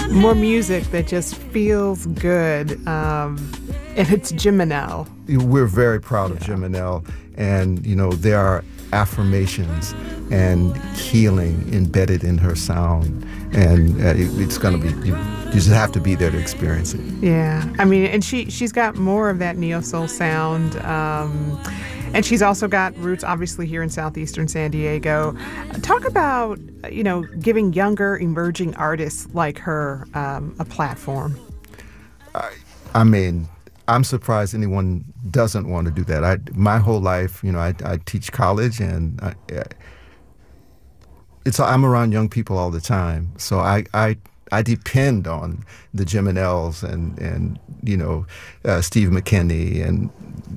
More music that just feels good, and it's Jim Monell. We're very proud of Jim Monell, and there are affirmations and healing embedded in her sound, and it's going to be, you just have to be there to experience it. Yeah, I mean, and she's got more of that neo-soul sound, and she's also got roots, obviously, here in southeastern San Diego. Talk about, giving younger, emerging artists like her a platform. I mean, I'm surprised anyone doesn't want to do that. My whole life, I teach college, and I'm around young people all the time. So I depend on the Jim Monells and Steve McKinney and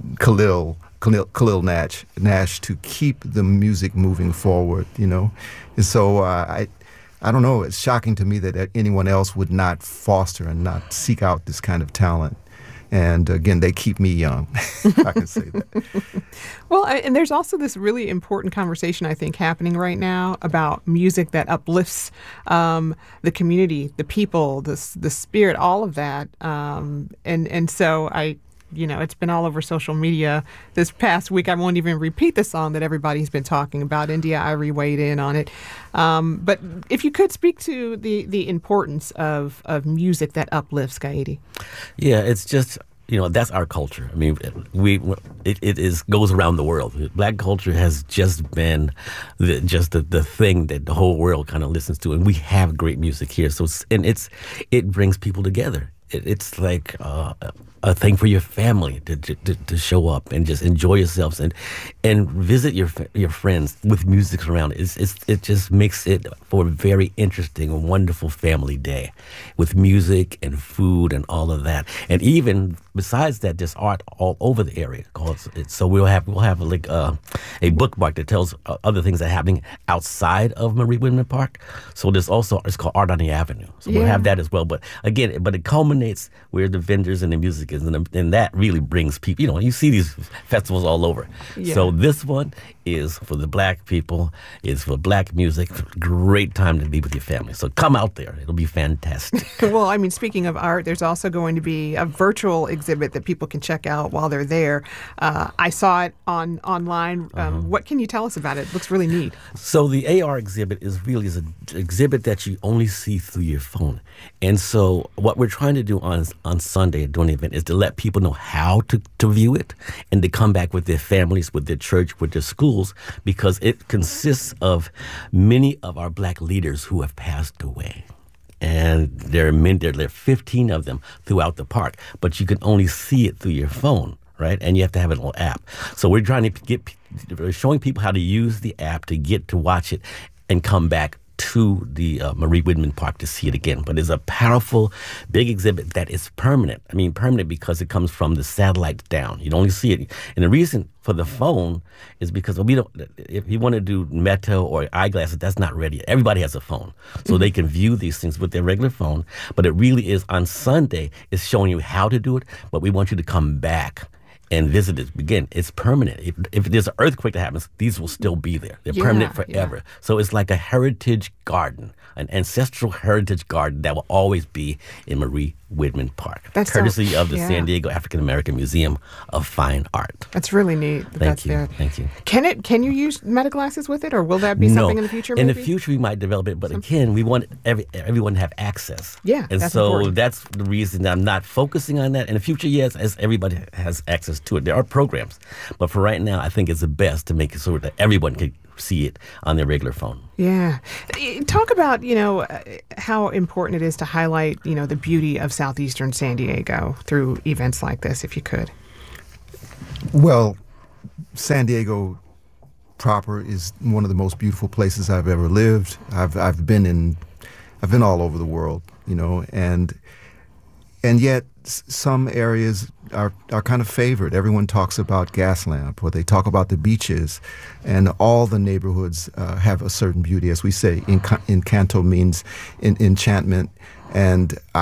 Khalil Nash to keep the music moving forward. And so I don't know. It's shocking to me that anyone else would not foster and not seek out this kind of talent. And again, they keep me young. I can say that. Well, and there's also this really important conversation, I think, happening right now about music that uplifts the community, the people, the spirit, all of that. And so it's been all over social media this past week. I won't even repeat the song that everybody's been talking about. India.Arie weighed in on it. But if you could speak to the importance of music that uplifts, Kaidi. Yeah, it's just, that's our culture. I mean, it goes around the world. Black culture has just been the thing that the whole world kind of listens to, and we have great music here. So it brings people together. It's like a thing for your family to show up and just enjoy yourselves and visit your friends with music around it. It just makes it for a very interesting and wonderful family day with music and food and all of that. And even besides that, there's art all over the area. So we'll have a bookmark that tells other things that are happening outside of Marie Whitman Park. So there's also, it's called Art on the Avenue. So we'll have that as well. But again, it culminates where the vendors and the music is, and that really brings people. You see these festivals all over. Yeah. So this one is for the black people, is for black music. Great time to be with your family. So come out there. It'll be fantastic. Well, I mean, speaking of art, there's also going to be a virtual exhibit that people can check out while they're there. I saw it online. What can you tell us about it? It looks really neat. So the AR exhibit is an exhibit that you only see through your phone. And so what we're trying to do on Sunday during the event is to let people know how to view it and to come back with their families, with their church, with their schools, because it consists of many of our black leaders who have passed away. And there are 15 of them throughout the park, but you can only see it through your phone, right? And you have to have a little app. So we're trying to showing people how to use the app to get to watch it and come back to the Marie Whitman Park to see it again. But it's a powerful, big exhibit that is permanent. I mean, permanent because it comes from the satellite down. You don't only see it. And the reason for the phone is because if you want to do Meta or eyeglasses, that's not ready. Everybody has a phone. So they can view these things with their regular phone. But it really is, on Sunday, it's showing you how to do it. But we want you to come back and visit it. Again, it's permanent. If there's an earthquake that happens, these will still be there. They're permanent forever. Yeah. So it's like a heritage garden, an ancestral heritage garden that will always be in Marie Whitman Park, courtesy of the San Diego African American Museum of Fine Art. That's really neat. Thank you. Thank you. Can you use Meta glasses with it, or will that be something in the future? In the future, we might develop it, but again, we want everyone to have access. Yeah, and that's so important. That's the reason that I'm not focusing on that. In the future, yes, as everybody has access to it, there are programs, but for right now, I think it's the best to make it so that everyone can see it on their regular phone. Yeah. Talk about, how important it is to highlight, the beauty of southeastern San Diego through events like this, if you could. Well, San Diego proper is one of the most beautiful places I've ever lived. I've been all over the world, and yet some areas are kind of favored. Everyone talks about Gaslamp, or they talk about the beaches, and all the neighborhoods have a certain beauty. As we say, encanto means enchantment, and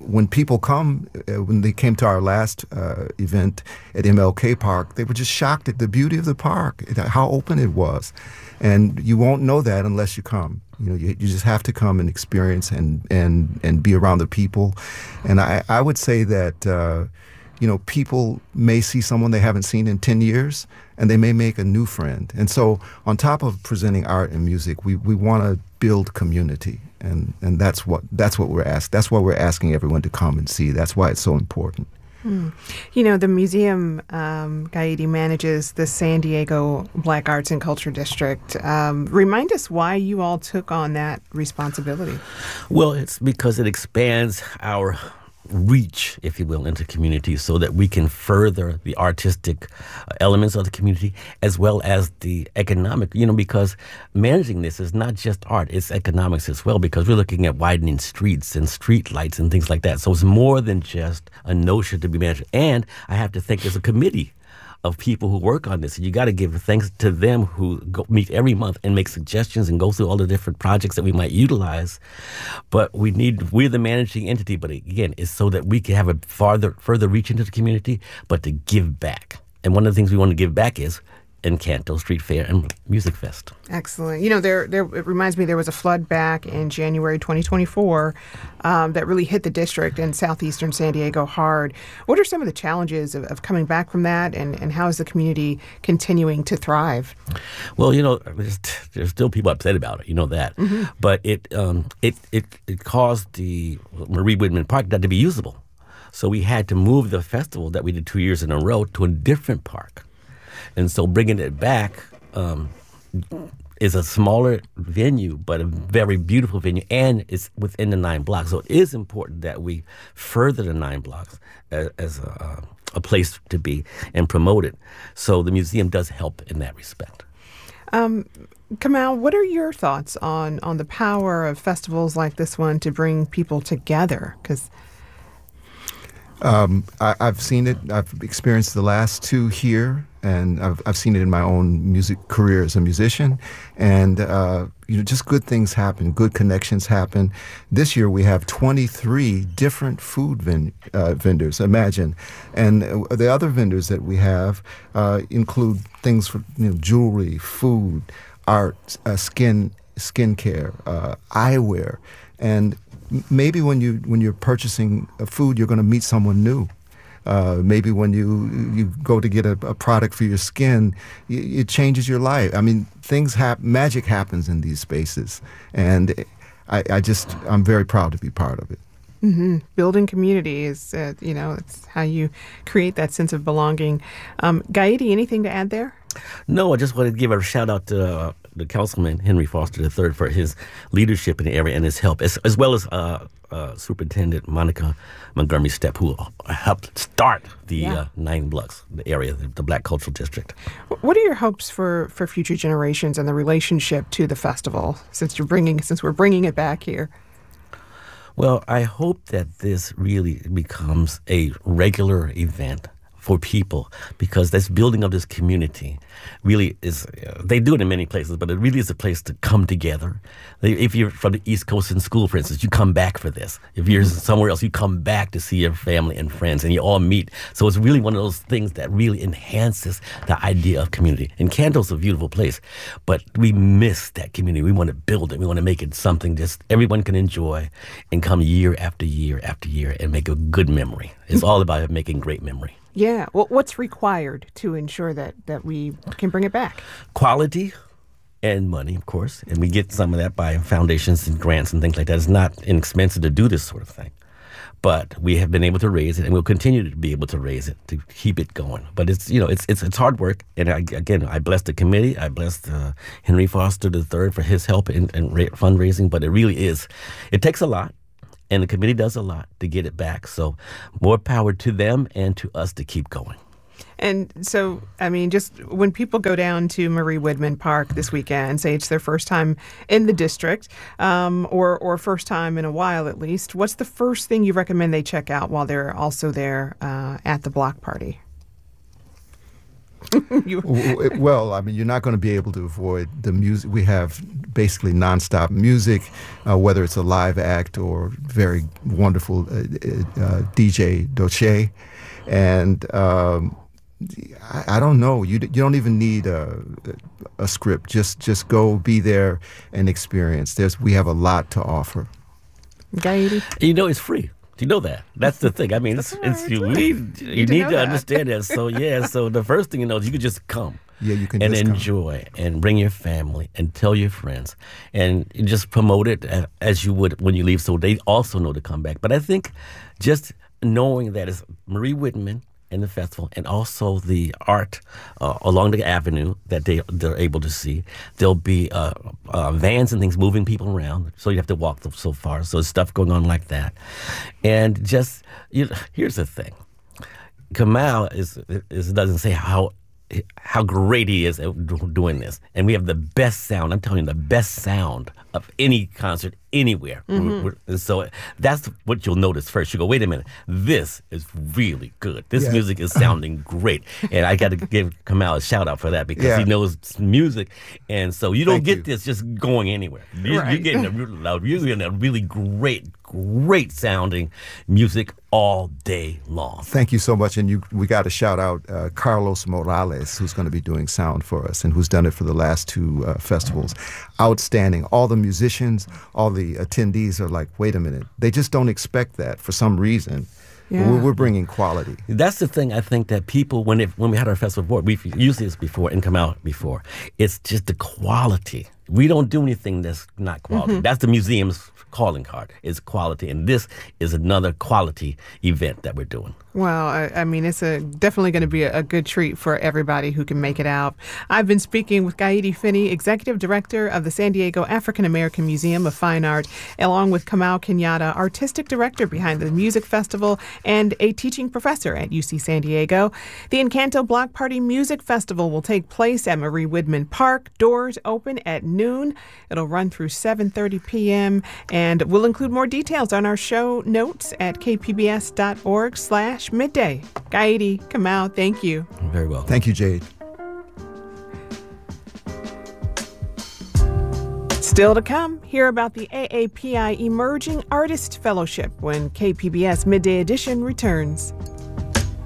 when people come, when they came to our last event at MLK Park, they were just shocked at the beauty of the park, how open it was. And you won't know that unless you come. You just have to come and experience and be around the people. And I would say that, people may see someone they haven't seen in 10 years, and they may make a new friend. And so on top of presenting art and music, we want to build community. And that's what we're asking. That's why we're asking everyone to come and see. That's why it's so important. The museum, Gaidi, manages the San Diego Black Arts and Culture District. Remind us why you all took on that responsibility. Well, it's because it expands our reach, if you will, into communities so that we can further the artistic elements of the community as well as the economic, because managing this is not just art, it's economics as well, because we're looking at widening streets and street lights and things like that. So it's more than just a notion to be managed. And I have to think there's a committee of people who work on this. And you got to give thanks to them who meet every month and make suggestions and go through all the different projects that we might utilize. But we're the managing entity, but again, it's so that we can have a further reach into the community, but to give back. And one of the things we want to give back is Encanto Street Fair and Music Fest. Excellent. It reminds me there was a flood back in January 2024 that really hit the district in southeastern San Diego hard. What are some of the challenges of coming back from that, and how is the community continuing to thrive? Well, there's still people upset about it, that. Mm-hmm. But it caused the Marie Whitman Park not to be usable. So we had to move the festival that we did 2 years in a row to a different park. And so bringing it back is a smaller venue, but a very beautiful venue, and it's within the 9 blocks. So it is important that we further the 9 blocks as a place to be and promote it. So the museum does help in that respect. Kamau, what are your thoughts on the power of festivals like this one to bring people together? Because I've seen it. I've experienced the last 2 here, and I've seen it in my own music career as a musician. And just good things happen, good connections happen. This year we have 23 different food vendors. Imagine, and the other vendors that we have include things for jewelry, food, art, skincare, eyewear, and maybe when you're purchasing food, you're going to meet someone new. Maybe when you go to get a product for your skin, it changes your life. I mean, magic happens in these spaces, and I'm very proud to be part of it. Mm-hmm. Building community is, it's how you create that sense of belonging. Gaidi, anything to add there? No, I just wanted to give a shout out to the Councilman Henry Foster III for his leadership in the area and his help, as well as Superintendent Monica Montgomery Stepp, who helped start the 9 blocks, the area, the Black Cultural District. What are your hopes for future generations and the relationship to the festival, since we're bringing it back here? Well, I hope that this really becomes a regular event for people, because this building of this community really is, they do it in many places, but it really is a place to come together. If you're from the East Coast in school, for instance, you come back for this. If you're somewhere else, you come back to see your family and friends, and you all meet. So it's really one of those things that really enhances the idea of community. And Encanto's a beautiful place, but we miss that community. We want to build it. We want to make it something just everyone can enjoy and come year after year after year and make a good memory. It's all about making great memory. Yeah. Well, what's required to ensure that we can bring it back? Quality and money, of course. And we get some of that by foundations and grants and things like that. It's not inexpensive to do this sort of thing. But we have been able to raise it, and we'll continue to be able to raise it, to keep it going. But it's hard work. And I bless the committee. I bless Henry Foster III for his help in fundraising. But it really is. It takes a lot. And the committee does a lot to get it back. So more power to them and to us to keep going. And so, I mean, just when people go down to Marie Whitman Park this weekend, say it's their first time in the district, or first time in a while at least, what's the first thing you recommend they check out while they're also there at the block party? Well, I mean, you're not going to be able to avoid the music. We have basically nonstop music, whether it's a live act or very wonderful DJ Doche. And I don't know. You don't even need a script. Just go, be there, and experience. We have a lot to offer. Gaity. You know, it's free. Do you know that? That's the thing. I mean, you need to understand that. So so the first thing you know is you can just come. Yeah, you can and just enjoy and bring your family and tell your friends and just promote it as you would when you leave, so they also know to come back. But I think just knowing that it's Marie Whitman and the festival, and also the art along the avenue that they're able to see. There'll be vans and things moving people around, so you have to walk so far. So there's stuff going on like that. And just, here's the thing. Kamau doesn't say how great he is at doing this. And we have the best sound. I'm telling you, the best sound of any concert anywhere. Mm-hmm. So that's what you'll notice first. You go, wait a minute, this is really good. This music is sounding great. And I got to give Kamau a shout out for that, because he knows music. And so you don't get this just going anywhere. You're getting a really great sounding music all day long. Thank you so much. And we got to shout out Carlos Morales, who's going to be doing sound for us and who's done it for the last two festivals. Outstanding. All the musicians, all the attendees are like, wait a minute. They just don't expect that for some reason. Yeah. We're bringing quality. That's the thing. I think that people, when we had our festival board, we've used this before and come out before. It's just the quality. We don't do anything that's not quality. Mm-hmm. That's the museum's calling card, is quality. And this is another quality event that we're doing. Well, I mean, it's definitely going to be a good treat for everybody who can make it out. I've been speaking with Gaity Finney, Executive Director of the San Diego African American Museum of Fine Art, along with Kamau Kenyatta, Artistic Director behind the Music Festival and a teaching professor at UC San Diego. The Encanto Block Party Music Festival will take place at Marie Whitman Park. Doors open at noon. It'll run through 7:30 p.m. And we'll include more details on our show notes at kpbs.org/midday. Gaity, Kamau, thank you. Very well. Thank you, Jade. Still to come, hear about the AAPI Emerging Artist Fellowship when KPBS Midday Edition returns.